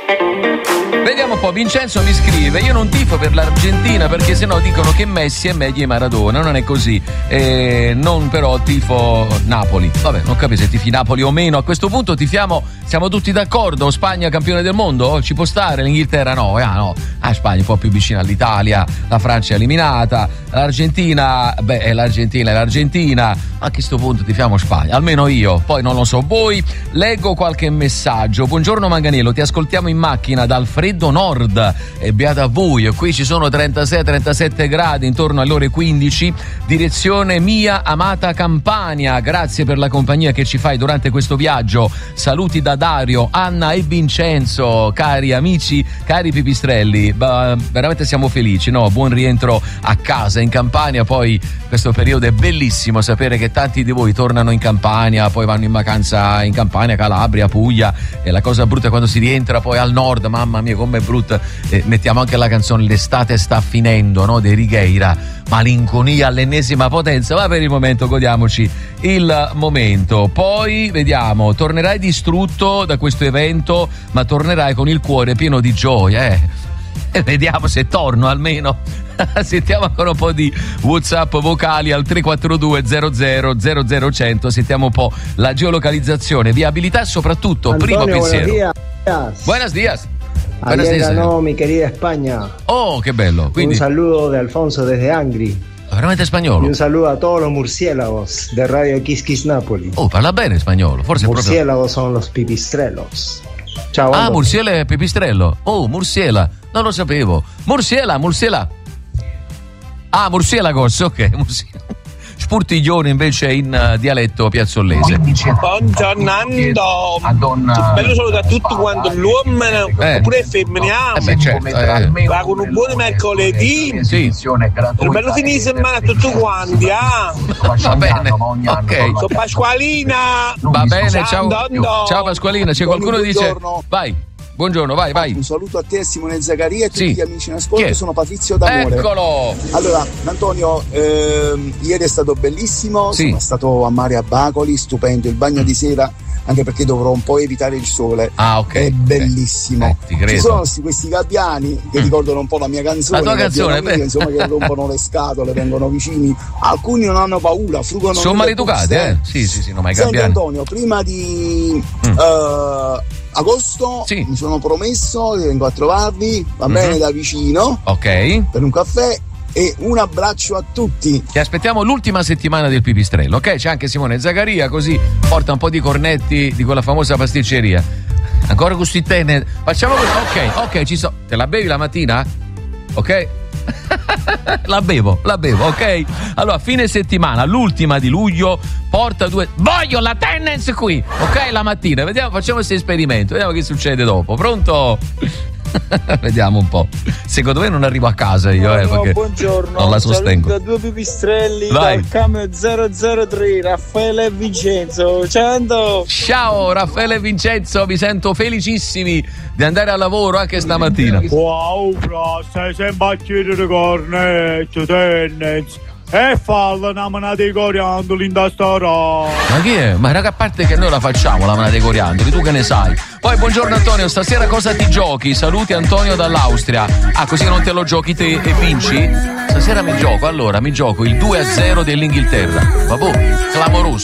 Vediamo un po', Vincenzo mi scrive: io non tifo per l'Argentina perché sennò dicono che Messi è meglio di Maradona. Non è così, non però tifo Napoli. Vabbè, non capisco se tifi Napoli o meno. A questo punto tifiamo, siamo tutti d'accordo? Spagna campione del mondo? Ci può stare? L'Inghilterra no, no. Spagna un po' più vicina all'Italia, la Francia è eliminata, l'Argentina, è l'Argentina. A questo punto tifiamo Spagna, almeno io, poi non lo so voi. Leggo qualche messaggio. Buongiorno Manganiello, ti ascoltiamo in macchina dal freddo nord e beata a voi, qui ci sono 36-37 gradi intorno alle ore 15, direzione mia amata Campania. Grazie per la compagnia che ci fai durante questo viaggio. Saluti da Dario, Anna e Vincenzo, cari amici, cari pipistrelli, veramente siamo felici, no? Buon rientro a casa in Campania. Poi questo periodo è bellissimo, sapere che tanti di voi tornano in Campania, poi vanno in vacanza in Campania, Calabria, Puglia, e la cosa brutta è quando si rientra poi al nord, mamma mia com'è brutta. Mettiamo anche la canzone L'estate sta finendo, no? dei Righeira, malinconia all'ennesima potenza, ma per il momento godiamoci il momento. Poi vediamo, tornerai distrutto da questo evento ma tornerai con il cuore pieno di gioia, vediamo se torno almeno. Sentiamo ancora un po' di WhatsApp vocali al 342 00 100. Sentiamo un po' la geolocalizzazione, viabilità e soprattutto Antonio, primo pensiero. Buenos días. Ayer ganó mi querida España. Oh, che bello. Quindi, un saludo de Alfonso desde Angri. Veramente spagnolo. Y un saludo a todos los murciélagos de Radio Kiss Kiss Napoli. Oh, parla bene spagnolo. Forse murciélagos son los pipistrellos. Ciao. Ah, Mursiela e pipistrello. Oh, Mursiela. Non lo sapevo. Mursiela. Ah, Mursielagos, ok. Spurtiglione invece in dialetto piazzollese. Buongiorno bello saluto a tutti quanti l'uomo oppure femmina va con un buon mercoledì, sì. Un bello fine di settimana a tutti quanti, va bene, ok. Sono Pasqualina, va bene, ciao Pasqualina. C'è qualcuno che dice vai. Buongiorno, vai. Un saluto a te, Simone Zaccaria, e a tutti gli amici in ascolto. Sono Patrizio D'Amore. Eccolo! Allora, Antonio, ieri è stato bellissimo, sono stato a mare a Bacoli, stupendo, il bagno di sera, anche perché dovrò un po' evitare il sole. Ok. È bellissimo. Ti credo. Ci sono questi gabbiani che ricordano un po' la mia canzone. La tua canzone, insomma, che rompono le scatole, vengono vicini. Alcuni non hanno paura, frugano. Sono maleducati, Sì, non mai Senti, gabbiani. Antonio, prima di agosto mi sono promesso che vengo a trovarvi, va bene, da vicino, ok, per un caffè, e un abbraccio a tutti. Ti aspettiamo l'ultima settimana del pipistrello, ok? C'è anche Simone Zaccaria, così porta un po' di cornetti di quella famosa pasticceria. Ancora questi tenne. Facciamo così, ok, ci so. Te la bevi la mattina? Ok? La bevo, ok? Allora, fine settimana, l'ultima di luglio, porta voglio la tennis qui, ok? La mattina, vediamo, facciamo questo esperimento, vediamo che succede dopo. Pronto? Vediamo un po'. Secondo me non arrivo a casa io, perché buongiorno, non la sostengo. Da due pipistrelli, vai. dal cambio 003, Raffaele e Vincenzo. Ciao Raffaele e Vincenzo, vi sento felicissimi di andare al lavoro anche stamattina. Wow, sei sempre a chiedere cornetto, tennis. E falla una manata di coriandoli in tastarà. Ma chi è? Ma raga, a parte che noi la facciamo la manata di coriandoli, tu che ne sai? Poi buongiorno Antonio, stasera cosa ti giochi? Saluti Antonio dall'Austria. Così non te lo giochi te e vinci? Stasera mi gioco il 2-0 dell'Inghilterra. Vabbè, clamoroso.